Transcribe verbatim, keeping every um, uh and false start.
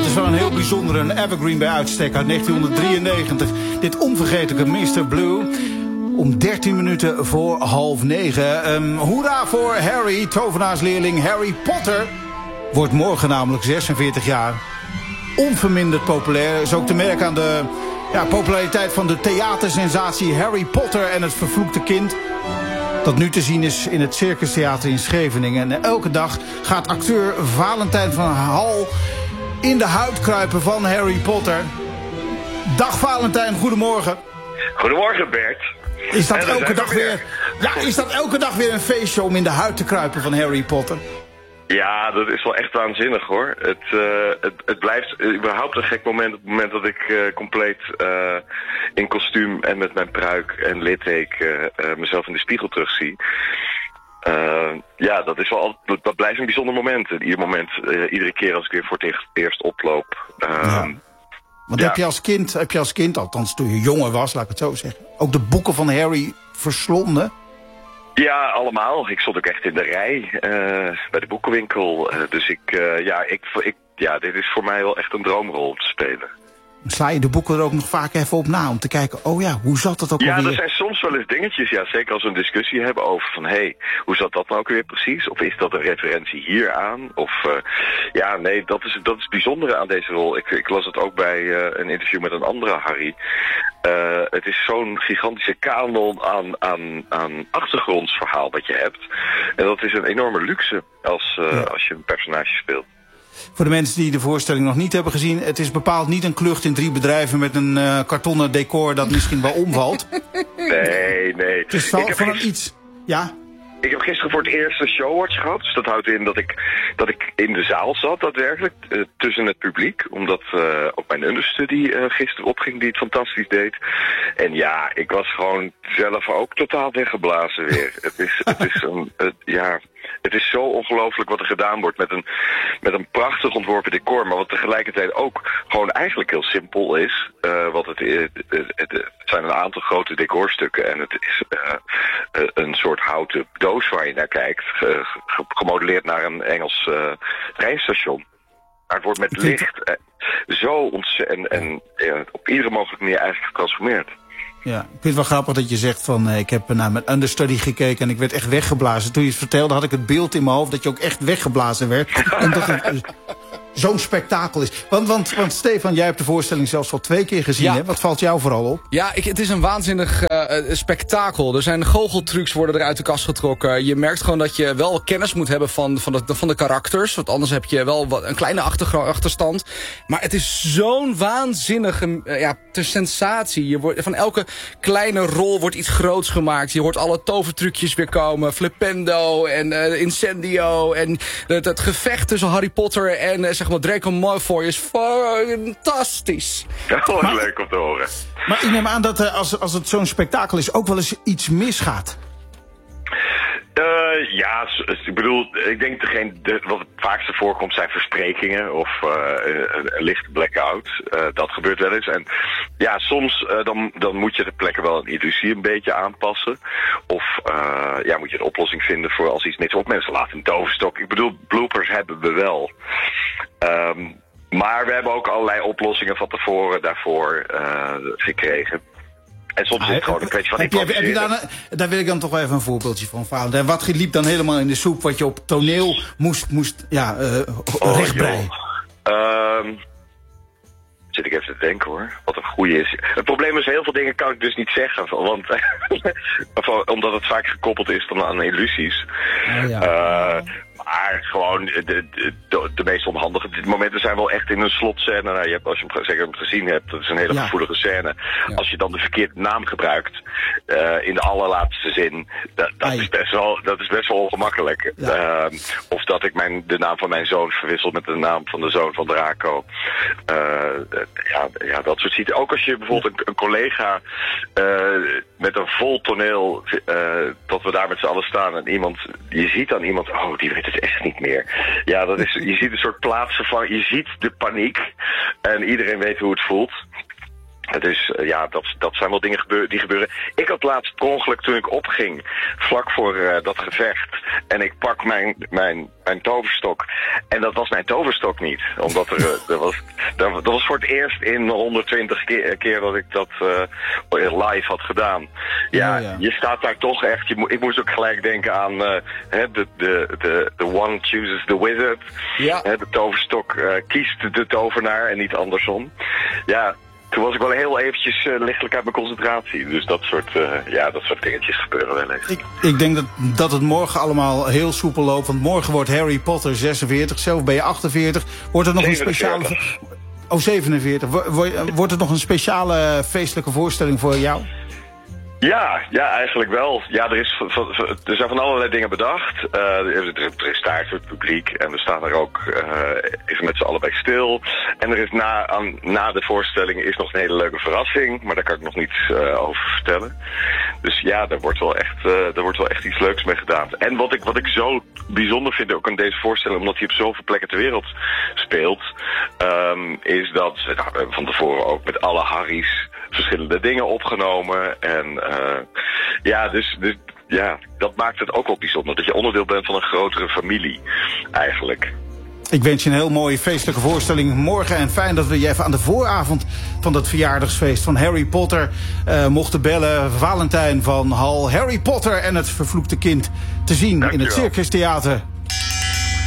het is wel een heel bijzondere, een evergreen bij uitstek uit negentienhonderddrieënnegentig. Dit onvergetelijke mister Blue. Om dertien minuten voor half negen. Um, hoera voor Harry, tovenaarsleerling Harry Potter. Wordt morgen namelijk zesenveertig jaar. Onverminderd populair. Is ook te merken aan de ja, populariteit van de theatersensatie Harry Potter en het vervloekte kind. Dat nu te zien is in het Circus Theater in Scheveningen. En elke dag gaat acteur Valentijn van Hal in de huid kruipen van Harry Potter. Dag Valentijn, goedemorgen. Goedemorgen Bert. Is dat elke dag weer... Ja, is dat elke dag weer een feestje om in de huid te kruipen van Harry Potter? Ja, dat is wel echt waanzinnig hoor. Het, uh, het, het blijft überhaupt een gek moment op het moment dat ik uh, compleet uh, in kostuum en met mijn pruik en litteken uh, uh, mezelf in de spiegel terugzie. Uh, ja, dat is wel dat, dat blijft een bijzonder moment. En ieder moment, uh, iedere keer als ik weer voor het eerst oploop. Uh, ja. Want ja. heb je als kind, heb je als kind, althans toen je jonger was, laat ik het zo zeggen, ook de boeken van Harry verslonden? Ja, allemaal. Ik stond ook echt in de rij uh, bij de boekenwinkel. Uh, dus ik, uh, ja, ik, ik, ja, dit is voor mij wel echt een droomrol om te spelen. Sla je de boeken er ook nog vaak even op na om te kijken, oh ja, hoe zat het ook ja, alweer? Ja, er zijn soms wel eens dingetjes, ja, zeker als we een discussie hebben over van, hé, hey, hoe zat dat nou ook weer precies? Of is dat een referentie hier aan? Of, uh, ja, nee, dat is, dat is het bijzondere aan deze rol. Ik, ik las het ook bij uh, een interview met een andere Harry. Uh, het is zo'n gigantische kanon aan, aan, aan achtergrondsverhaal dat je hebt. En dat is een enorme luxe als, uh, ja. als je een personage speelt. Voor de mensen die de voorstelling nog niet hebben gezien, het is bepaald niet een klucht in drie bedrijven met een uh, kartonnen decor dat misschien wel omvalt. Nee, nee. Het is van, van een iets... Ja? Ik heb gisteren voor het eerst een showwatch gehad. Dus dat houdt in dat ik, dat ik in de zaal zat, daadwerkelijk, uh, tussen het publiek. Omdat uh, ook mijn understudy uh, gisteren opging, die het fantastisch deed. En ja, ik was gewoon zelf ook totaal weggeblazen weer. het is, het is een... Uh, ja... Het is zo ongelooflijk wat er gedaan wordt met een, met een prachtig ontworpen decor, maar wat tegelijkertijd ook gewoon eigenlijk heel simpel is. Uh, want het, het, het, het zijn een aantal grote decorstukken en het is uh, een soort houten doos waar je naar kijkt, uh, gemodelleerd naar een Engels uh, treinstation. Maar het wordt met licht uh, zo ontzettend en, en uh, op iedere mogelijke manier eigenlijk getransformeerd. Ja, ik vind het wel grappig dat je zegt van uh, ik heb naar mijn understudy gekeken en ik werd echt weggeblazen. Toen je het vertelde had ik het beeld in mijn hoofd dat je ook echt weggeblazen werd. En dat het uh, zo'n spektakel is. Want, want, want Stefan, jij hebt de voorstelling zelfs al twee keer gezien. Ja. Hè? Wat valt jou vooral op? Ja, ik, het is een waanzinnig uh, spektakel. Er zijn goocheltrucs worden er uit de kast getrokken. Je merkt gewoon dat je wel kennis moet hebben van, van, de, van de karakters. Want anders heb je wel wat, een kleine achterstand. Maar het is zo'n waanzinnige uh, ja, sensatie. Je wordt, van elke kleine rol wordt iets groots gemaakt. Je hoort alle tovertrucjes weer komen. Flipendo en uh, Incendio. En het, het gevecht tussen Harry Potter en uh, zeg maar Draco Malfoy is fantastisch. Ja, dat is leuk om te horen. Maar ik neem aan dat uh, als, als het zo'n spektakel is ook wel eens iets misgaat. Uh, ja, ik bedoel, ik denk degene, de, wat het vaakste voorkomt zijn versprekingen of uh, een, een lichte blackout. Uh, dat gebeurt wel eens. En ja, soms uh, dan, dan moet je de plekken wel een illusie een beetje aanpassen. Of uh, ja, moet je een oplossing vinden voor als iets mis. Of mensen laten een toverstok. Ik bedoel, bloopers hebben we wel. Um, maar we hebben ook allerlei oplossingen van tevoren daarvoor uh, gekregen. En soms ah, is het gewoon een kwestie van... Heb je, heb je daar, een, daar wil ik dan toch wel even een voorbeeldje van halen. En wat liep dan helemaal in de soep wat je op toneel moest, moest ja, uh, oh, rechtbreien? Um, zit ik even te denken hoor, wat een goeie is. Het probleem is, heel veel dingen kan ik dus niet zeggen. Want, omdat het vaak gekoppeld is dan aan illusies. Oh, ja. uh, Maar gewoon de, de, de, de meest onhandige momenten zijn wel echt in een slotscène. Nou, je hebt, als je hem zeker hem gezien hebt, dat is een hele ja. gevoelige scène. Ja. Als je dan de verkeerde naam gebruikt uh, in de allerlaatste zin, dat, dat, is, best wel, dat is best wel ongemakkelijk. Ja. Uh, of dat ik mijn, de naam van mijn zoon verwissel met de naam van de zoon van Draco. Uh, ja, ja, dat soort situaties. Ook als je bijvoorbeeld een, een collega uh, met een vol toneel, uh, dat we daar met z'n allen staan en iemand, je ziet aan iemand, oh, die weet het echt niet meer. Ja, dat is, je ziet een soort plaatsvervanging, je ziet de paniek en iedereen weet hoe het voelt. Dus uh, ja, dat, dat zijn wel dingen gebeur, die gebeuren. Ik had laatst per ongeluk toen ik opging, vlak voor uh, dat gevecht. En ik pak mijn, mijn, mijn toverstok. En dat was mijn toverstok niet. Omdat er, uh, dat, was, dat, dat was voor het eerst in honderdtwintig keer, keer dat ik dat uh, live had gedaan. Ja, ja, ja, je staat daar toch echt. Je mo- ik moest ook gelijk denken aan uh, de, de, de, the one chooses the wizard. Ja. He, de toverstok uh, kiest de tovenaar en niet andersom. Ja. Toen was ik wel heel eventjes uh, lichtelijk uit mijn concentratie. Dus dat soort, uh, ja, dat soort dingetjes gebeuren wel eens. Ik, ik denk dat, dat het morgen allemaal heel soepel loopt. Want morgen wordt Harry Potter zesenveertig. Zelf ben je achtenveertig. Wordt er nog zevenenveertig. Een speciale... Oh, zevenenveertig. Wordt er nog een speciale feestelijke voorstelling voor jou? Ja, ja, eigenlijk wel. Ja, er, is, er zijn van allerlei dingen bedacht. Uh, er is taart voor het publiek en we staan er ook uh, even met z'n allen bij stil. En er is na, aan, na de voorstelling is nog een hele leuke verrassing, maar daar kan ik nog niets uh, over vertellen. Dus ja, daar wordt wel echt, uh, daar wordt wel echt iets leuks mee gedaan. En wat ik, wat ik zo bijzonder vind ook aan deze voorstelling, omdat hij op zoveel plekken ter wereld speelt, um, is dat nou, van tevoren ook met alle Harry's verschillende dingen opgenomen. En uh, ja, dus, dus ja, dat maakt het ook wel bijzonder. Dat je onderdeel bent van een grotere familie, eigenlijk. Ik wens je een heel mooie feestelijke voorstelling morgen. En fijn dat we je even aan de vooravond van dat verjaardagsfeest van Harry Potter uh, mochten bellen. Valentijn van Hal. Harry Potter en het vervloekte kind te zien. Dank in het Circus Theater